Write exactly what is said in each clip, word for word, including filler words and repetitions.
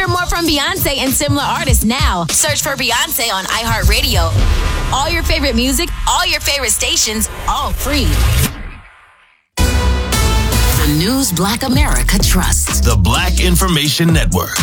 Hear more from Beyonce and similar artists now. Search for Beyonce on iHeartRadio. All your favorite music, all your favorite stations, all free. The news Black America trusts. The Black Information Network.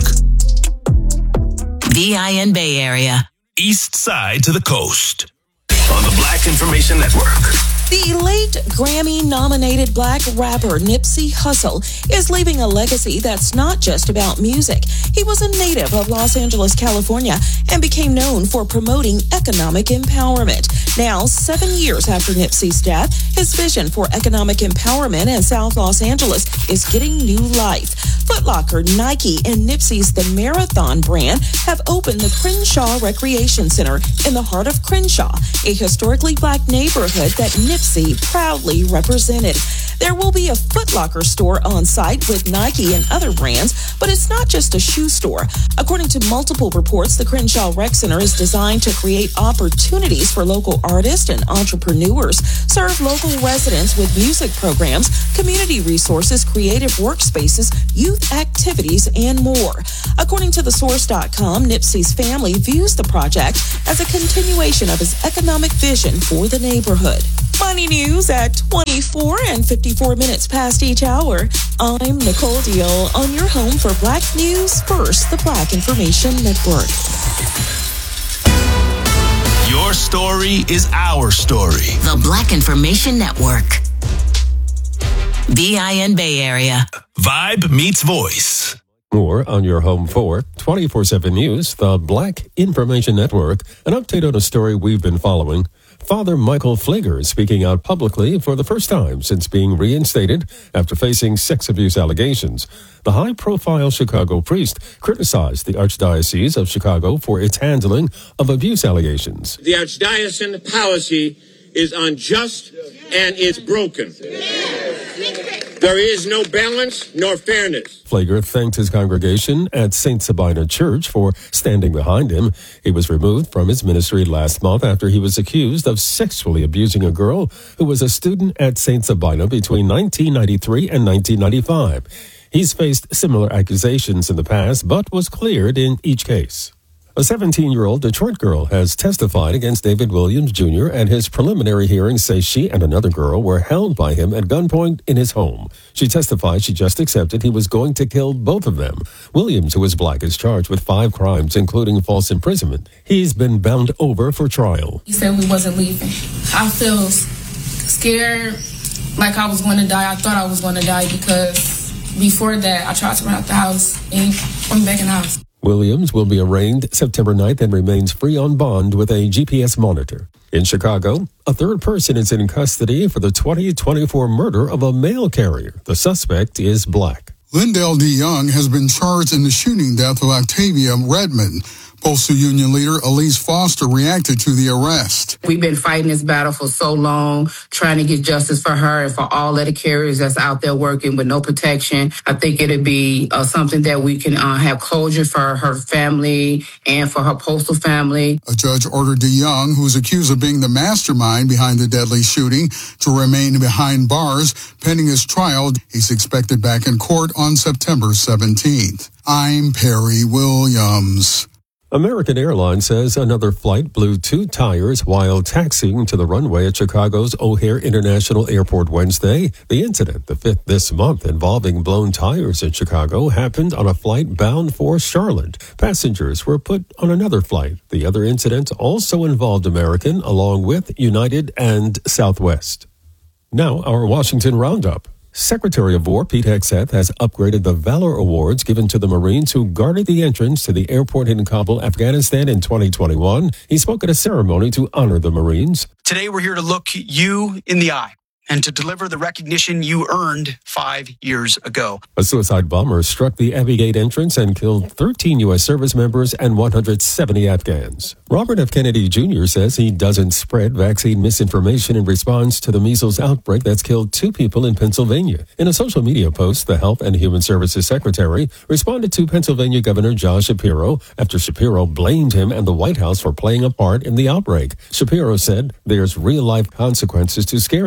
B I N Bay Area. East side to the coast. On the Black Information Network. The late Grammy-nominated Black rapper Nipsey Hussle is leaving a legacy that's not just about music. He was a native of Los Angeles, California, and became known for promoting economic empowerment. Now, seven years after Nipsey's death, his vision for economic empowerment in South Los Angeles is getting new life. Foot Locker, Nike, and Nipsey's The Marathon brand have opened the Crenshaw Recreation Center in the heart of Crenshaw, a historically Black neighborhood that Nipsey proudly represented. There will be a Foot Locker store on site with Nike and other brands, but it's not just a shoe store. According to multiple reports, the Crenshaw Rec Center is designed to create opportunities for local artists and entrepreneurs, serve local residents with music programs, community resources, creative workspaces, youth activities, and more. According to the source dot com, Nipsey's family views the project as a continuation of his economic vision for the neighborhood. Money news at twenty-four and fifty-four minutes past each hour. I'm Nicole Deal on your home for Black News First, the Black Information Network. Your story is our story. The Black Information Network. B I N Bay Area. Vibe meets voice. More on your home for twenty-four seven News, the Black Information Network. An update on a story we've been following. Father Michael Pfleger is speaking out publicly for the first time since being reinstated after facing sex abuse allegations. The high-profile Chicago priest criticized the Archdiocese of Chicago for its handling of abuse allegations. The Archdiocesan policy is unjust and it's broken. There is no balance nor fairness. Pfleger thanked his congregation at Saint Sabina Church for standing behind him. He was removed from his ministry last month after he was accused of sexually abusing a girl who was a student at Saint Sabina between nineteen ninety-three and nineteen ninety-five. He's faced similar accusations in the past, but was cleared in each case. A seventeen-year-old Detroit girl has testified against David Williams, Junior At his preliminary hearing says she and another girl were held by him at gunpoint in his home. She testified she just accepted he was going to kill both of them. Williams, who is Black, is charged with five crimes, including false imprisonment. He's been bound over for trial. He said we wasn't leaving. I feel scared, like I was going to die. I thought I was going to die because before that, I tried to run out the house and I'm back in the house. Williams will be arraigned September ninth and remains free on bond with a G P S monitor. In Chicago, a third person is in custody for the twenty twenty-four murder of a mail carrier. The suspect is Black. Lindell D. Young has been charged in the shooting death of Octavia Redmond. Postal Union leader Elise Foster reacted to the arrest. We've been fighting this battle for so long, trying to get justice for her and for all of the carriers that's out there working with no protection. I think it'd be uh, something that we can uh, have closure for her family and for her postal family. A judge ordered DeYoung, who is accused of being the mastermind behind the deadly shooting, to remain behind bars pending his trial. He's expected back in court on September seventeenth. I'm Perry Williams. American Airlines says another flight blew two tires while taxiing to the runway at Chicago's O'Hare International Airport Wednesday. The incident, the fifth this month involving blown tires in Chicago, happened on a flight bound for Charlotte. Passengers were put on another flight. The other incident also involved American, along with United and Southwest. Now, our Washington Roundup. Secretary of War Pete Hegseth has upgraded the Valor Awards given to the Marines who guarded the entrance to the airport in Kabul, Afghanistan in twenty twenty-one. He spoke at a ceremony to honor the Marines. Today we're here to look you in the eye and to deliver the recognition you earned five years ago. A suicide bomber struck the Abbey Gate entrance and killed thirteen U S service members and one hundred seventy Afghans. Robert F. Kennedy Junior says he doesn't spread vaccine misinformation in response to the measles outbreak that's killed two people in Pennsylvania. In a social media post, the Health and Human Services Secretary responded to Pennsylvania Governor Josh Shapiro after Shapiro blamed him and the White House for playing a part in the outbreak. Shapiro said there's real-life consequences to scaring people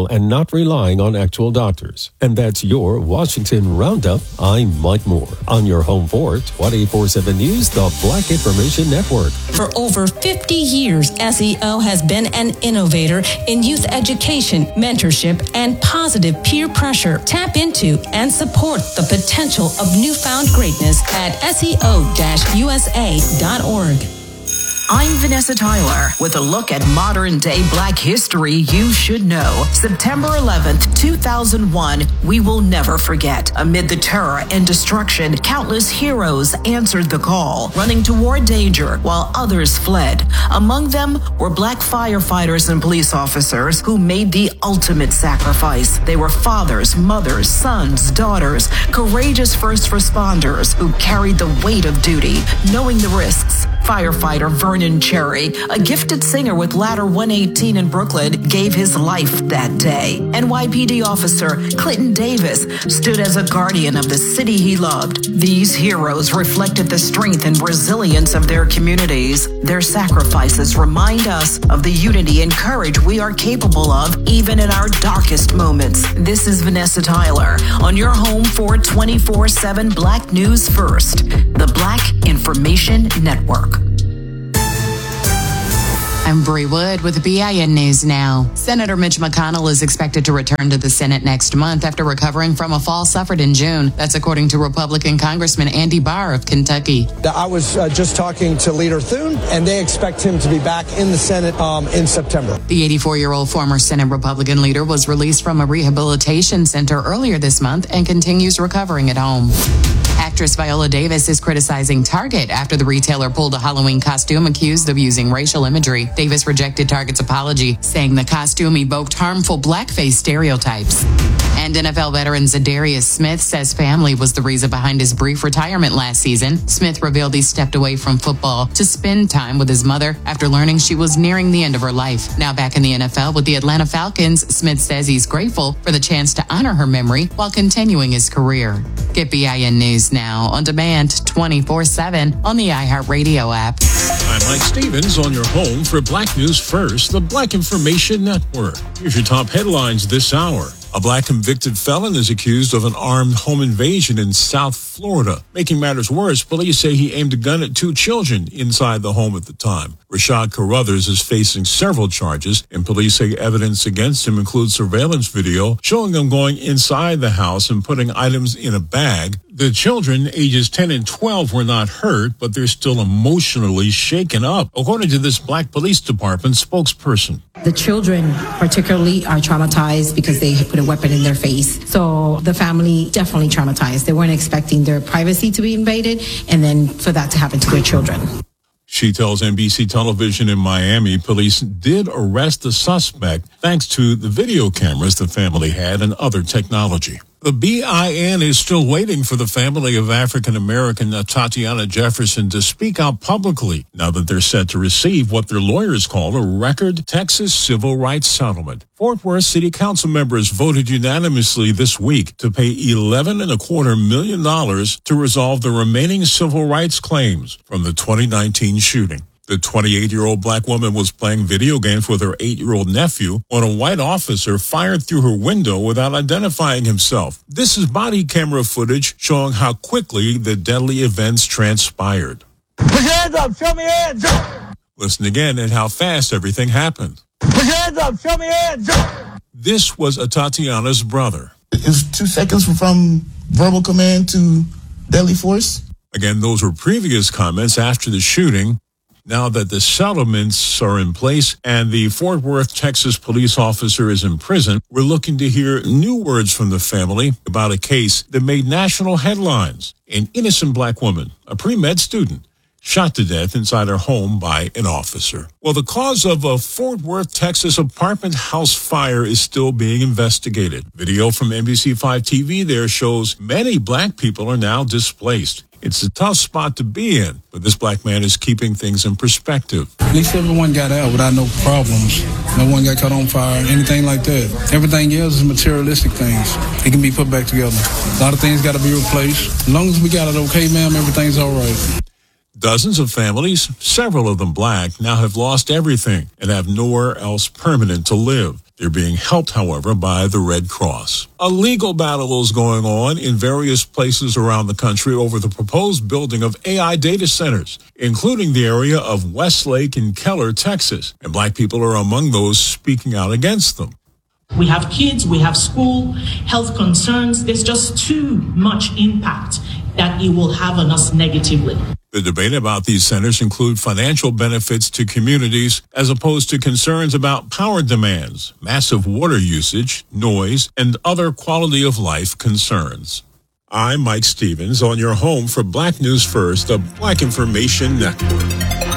people and not relying on actual doctors. And that's your Washington Roundup. I'm Mike Moore on your home for twenty-four seven News, the Black Information Network. For over fifty years, S E O has been an innovator in youth education, mentorship, and positive peer pressure. Tap into and support the potential of newfound greatness at S E O U S A dot org. I'm Vanessa Tyler with a look at modern-day Black history you should know. September eleventh, two thousand one, we will never forget. Amid the terror and destruction, countless heroes answered the call, running toward danger while others fled. Among them were Black firefighters and police officers who made the ultimate sacrifice. They were fathers, mothers, sons, daughters, courageous first responders who carried the weight of duty, knowing the risks. Firefighter Vernon Cherry, a gifted singer with Ladder one eighteen in Brooklyn, gave his life that day. N Y P D officer Clinton Davis stood as a guardian of the city he loved. These heroes reflected the strength and resilience of their communities. Their sacrifices remind us of the unity and courage we are capable of, even in our darkest moments. This is Vanessa Tyler on your home for twenty-four seven Black News First, the Black Information Network. I'm Bree Wood with B I N News Now. Senator Mitch McConnell is expected to return to the Senate next month after recovering from a fall suffered in June. That's according to Republican Congressman Andy Barr of Kentucky. I was uh, just talking to Leader Thune, and they expect him to be back in the Senate um, in September. The eighty-four-year-old former Senate Republican leader was released from a rehabilitation center earlier this month and continues recovering at home. Actress Viola Davis is criticizing Target after the retailer pulled a Halloween costume accused of using racial imagery. Davis rejected Target's apology, saying the costume evoked harmful blackface stereotypes. And N F L veteran Zadarius Smith says family was the reason behind his brief retirement last season. Smith revealed he stepped away from football to spend time with his mother after learning she was nearing the end of her life. Now back in the N F L with the Atlanta Falcons, Smith says he's grateful for the chance to honor her memory while continuing his career. Get B I N News now on demand twenty-four seven on the iHeartRadio app. I'm Mike Stevens on your home for Black News First, the Black Information Network. Here's your top headlines this hour. A black convicted felon is accused of an armed home invasion in South Florida. Making matters worse, police say he aimed a gun at two children inside the home at the time. Rashad Carruthers is facing several charges, and police say evidence against him includes surveillance video showing him going inside the house and putting items in a bag. The children, ages ten and twelve, were not hurt, but they're still emotionally shaken up, according to this Black Police Department spokesperson. The children particularly are traumatized because they put a weapon in their face. So the family definitely traumatized. They weren't expecting their privacy to be invaded and then for that to happen to their children. She tells N B C Television in Miami police did arrest the suspect thanks to the video cameras the family had and other technology. The B I N is still waiting for the family of African-American Tatiana Jefferson to speak out publicly now that they're set to receive what their lawyers call a record Texas civil rights settlement. Fort Worth City Council members voted unanimously this week to pay eleven and a quarter million dollars to resolve the remaining civil rights claims from the twenty nineteen shooting. The twenty-eight-year-old black woman was playing video games with her eight-year-old nephew when a white officer fired through her window without identifying himself. This is body camera footage showing how quickly the deadly events transpired. Put your hands up, show me your hands. Listen again at how fast everything happened. Put your hands up, show me your hands. This was a Tatiana's brother. It was two seconds from verbal command to deadly force. Again, those were previous comments after the shooting. Now that the settlements are in place and the Fort Worth, Texas police officer is in prison, we're looking to hear new words from the family about a case that made national headlines. An innocent black woman, a pre-med student, shot to death inside her home by an officer. Well, the cause of a Fort Worth, Texas apartment house fire is still being investigated. Video from N B C five T V there shows many black people are now displaced. It's a tough spot to be in, but this black man is keeping things in perspective. At least everyone got out without no problems. No one got caught on fire, anything like that. Everything else is materialistic things. It can be put back together. A lot of things got to be replaced. As long as we got it okay, ma'am, everything's all right. Dozens of families, several of them black, now have lost everything and have nowhere else permanent to live. They're being helped, however, by the Red Cross. A legal battle is going on in various places around the country over the proposed building of A I data centers, including the area of Westlake in Keller, Texas. And black people are among those speaking out against them. We have kids, we have school, health concerns. There's just too much impact that it will have on us negatively. The debate about these centers include financial benefits to communities as opposed to concerns about power demands, massive water usage, noise, and other quality of life concerns. I'm Mike Stevens on your home for Black News First, the Black Information Network.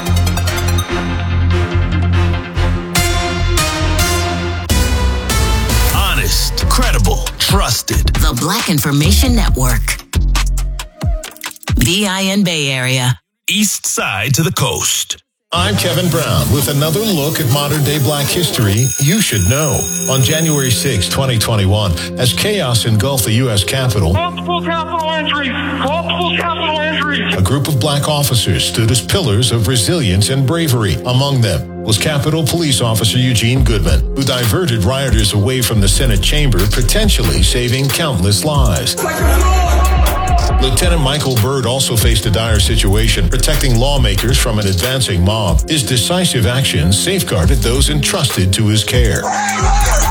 Honest, credible, trusted. The Black Information Network. V I N Bay Area. East side to the coast. I'm Kevin Brown with another look at modern-day black history you should know. On January sixth, twenty twenty-one, as chaos engulfed the U S Capitol, Multiple capital injuries! Multiple capital injuries! a group of black officers stood as pillars of resilience and bravery. Among them was Capitol Police Officer Eugene Goodman, who diverted rioters away from the Senate chamber, potentially saving countless lives. Lieutenant Michael Byrd also faced a dire situation, protecting lawmakers from an advancing mob. His decisive actions safeguarded those entrusted to his care.